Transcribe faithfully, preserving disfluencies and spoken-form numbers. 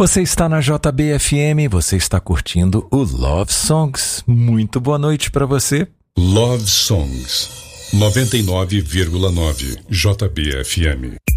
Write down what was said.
Você está na J B F M, você está curtindo o Love Songs. Muito boa noite para você. Love Songs, noventa e nove vírgula nove J B F M.